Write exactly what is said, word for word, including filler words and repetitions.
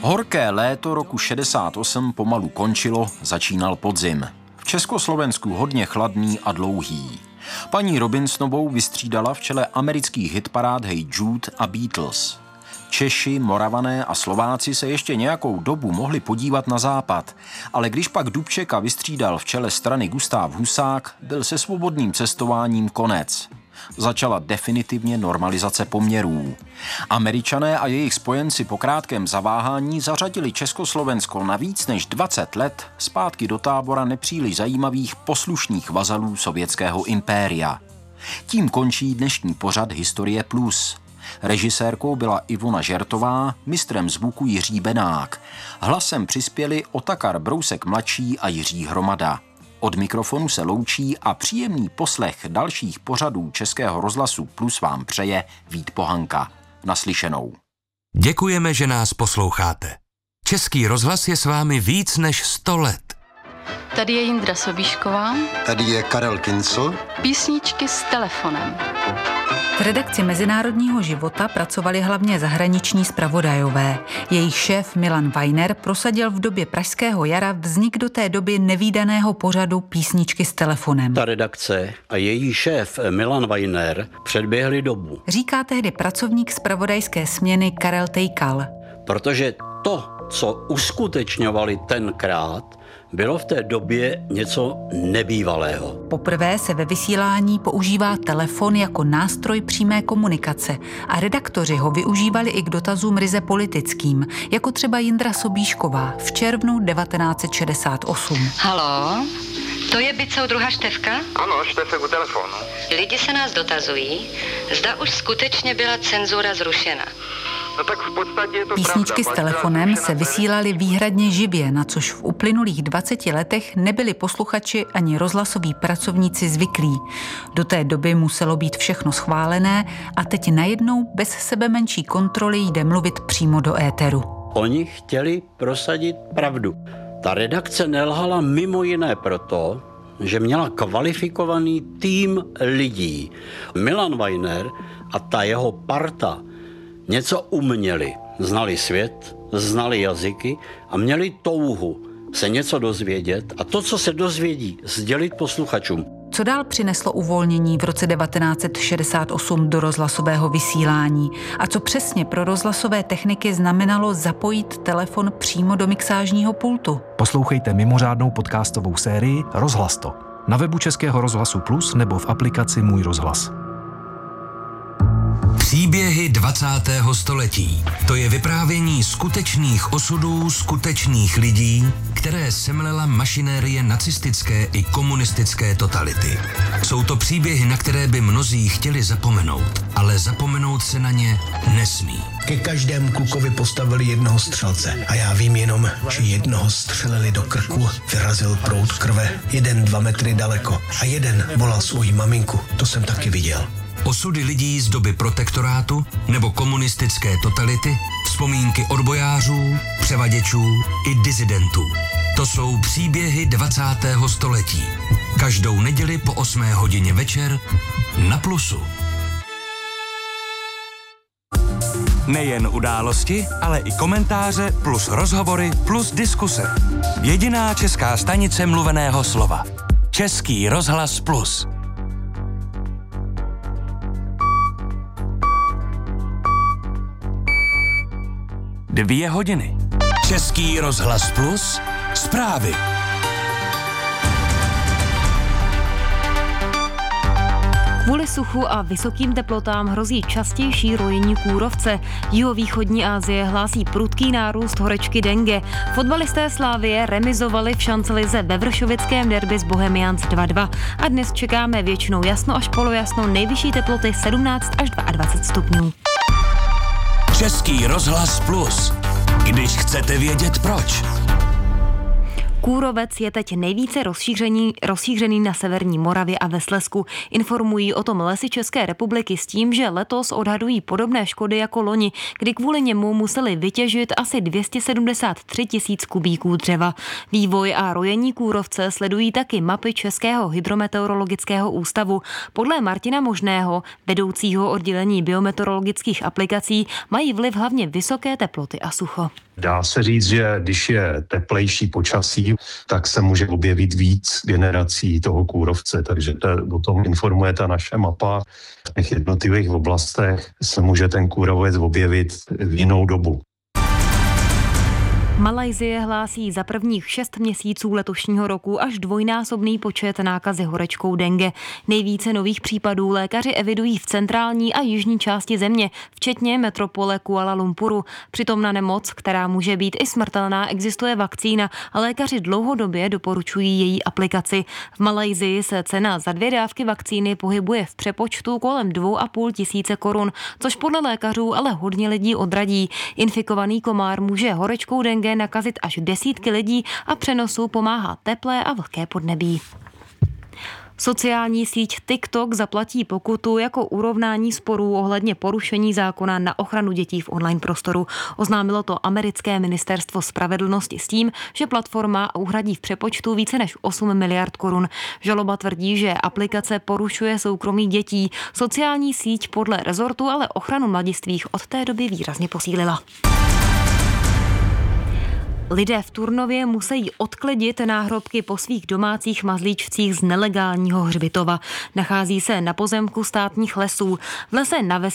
Horké léto roku šedesát osm pomalu končilo, začínal podzim. V Československu hodně chladný a dlouhý. Paní Robinsonovou vystřídala v čele amerických hitparád Hey Jude a Beatles. Češi, Moravané a Slováci se ještě nějakou dobu mohli podívat na západ, ale když pak Dubčeka vystřídal v čele strany Gustáv Husák, byl se svobodným cestováním konec. Začala definitivně normalizace poměrů. Američané a jejich spojenci po krátkém zaváhání zařadili Československo na víc než dvacet let zpátky do tábora nepříliš zajímavých poslušných vazalů sovětského impéria. Tím končí dnešní pořad Historie Plus. Režisérkou byla Ivona Žertová, mistrem zvuku Jiří Benák. Hlasem přispěli Otakar Brousek mladší a Jiří Hromada. Od mikrofonu se loučí a příjemný poslech dalších pořadů Českého rozhlasu Plus vám přeje Vít Pohanka. Naslyšenou. Děkujeme, že nás posloucháte. Český rozhlas je s vámi víc než sto let. Tady je Jindra Sobíšková. Tady je Karel Kincl. Písničky s telefonem. V redakci Mezinárodního života pracovali hlavně zahraniční zpravodajové. Jejich šéf Milan Weiner prosadil v době pražského jara vznik do té doby nevídaného pořadu Písničky s telefonem. Ta redakce a její šéf Milan Weiner předběhli dobu. Říká tehdy pracovník zpravodajské směny Karel Tejkal. Protože to, co uskutečňovali tenkrát, bylo v té době něco nebývalého. Poprvé se ve vysílání používá telefon jako nástroj přímé komunikace a redaktoři ho využívali i k dotazům ryze politickým, jako třeba Jindra Sobíšková v červnu devatenáct set šedesát osm. Haló, to je byt soudruha Štefka? Ano, Štefek u telefonu. Lidi se nás dotazují, zda už skutečně byla cenzura zrušena. No tak v podstatě je to Písničky pravda. s telefonem se vysílaly výhradně živě, na což v uplynulých dvaceti letech nebyli posluchači ani rozhlasoví pracovníci zvyklí. Do té doby muselo být všechno schválené a teď najednou bez sebe menší kontroly jde mluvit přímo do éteru. Oni chtěli prosadit pravdu. Ta redakce nelhala mimo jiné proto, že měla kvalifikovaný tým lidí. Milan Weiner a ta jeho parta něco uměli. Znali svět, znali jazyky a měli touhu se něco dozvědět a to, co se dozvědí, sdělit posluchačům. Co dál přineslo uvolnění v roce devatenáct set šedesát osm do rozhlasového vysílání? A co přesně pro rozhlasové techniky znamenalo zapojit telefon přímo do mixážního pultu? Poslouchejte mimořádnou podcastovou sérii Rozhlas to na webu Českého rozhlasu Plus nebo v aplikaci Můj rozhlas. Příběhy dvacátého století. To je vyprávění skutečných osudů skutečných lidí, které semlela mašinérie nacistické i komunistické totality. Jsou to příběhy, na které by mnozí chtěli zapomenout, ale zapomenout se na ně nesmí. Ke každému klukovi postavili jednoho střelce a já vím jenom, že jednoho střelili do krku, vyrazil proud krve, jeden dva metry daleko a jeden volal svoji maminku, to jsem taky viděl. Osudy lidí z doby protektorátu nebo komunistické totality, vzpomínky odbojářů, převaděčů i disidentů. To jsou příběhy dvacátého století. Každou neděli po osmé hodině večer na Plusu. Nejen události, ale i komentáře plus rozhovory plus diskuse. Jediná česká stanice mluveného slova. Český rozhlas Plus. Dvě hodiny. Český rozhlas Plus. Zprávy. Kvůli suchu a vysokým teplotám hrozí častější rojení kůrovce. Jihovýchodní Asie hlásí prudký nárůst horečky dengue. Fotbalisté Slavie remizovali v šancelize ve vršovickém derby s Bohemians dva dva. A dnes čekáme většinou jasno až polojasno, nejvyšší teploty sedmnáct až dvacet dva stupňů. Český rozhlas Plus. Když chcete vědět proč. Kůrovec je teď nejvíce rozšířený, rozšířený na severní Moravě a ve Slezsku. Informují o tom Lesy České republiky s tím, že letos odhadují podobné škody jako loni, kdy kvůli němu museli vytěžit asi dvě stě sedmdesát tři tisíc kubíků dřeva. Vývoj a rojení kůrovce sledují taky mapy Českého hydrometeorologického ústavu. Podle Martina Možného, vedoucího oddělení biometeorologických aplikací, mají vliv hlavně vysoké teploty a sucho. Dá se říct, že když je teplejší počasí, tak se může objevit víc generací toho kůrovce, takže to, o tom informuje ta naše mapa. V těch jednotlivých oblastech se může ten kůrovec objevit v jinou dobu. Malajsie hlásí za prvních šest měsíců letošního roku až dvojnásobný počet nákazy horečkou dengue. Nejvíce nových případů lékaři evidují v centrální a jižní části země, včetně metropole Kuala Lumpuru. Přitom na nemoc, která může být i smrtelná, existuje vakcína a lékaři dlouhodobě doporučují její aplikaci. V Malajsii se cena za dvě dávky vakcíny pohybuje v přepočtu kolem dvou a půl tisíce korun, což podle lékařů ale hodně lidí odradí. Infikovaný komár může horečkou dengue nakazit až desítky lidí a přenosu pomáhá teplé a vlhké podnebí. Sociální síť TikTok zaplatí pokutu jako urovnání sporů ohledně porušení zákona na ochranu dětí v online prostoru. Oznámilo to americké ministerstvo spravedlnosti s tím, že platforma uhradí v přepočtu více než osm miliard korun. Žaloba tvrdí, že aplikace porušuje soukromí dětí. Sociální síť podle rezortu ale ochranu mladistvých od té doby výrazně posílila. Lidé v Turnově musí odklidit náhrobky po svých domácích mazlíčcích z nelegálního hřbitova. Nachází se na pozemku státních lesů. V lese na ves-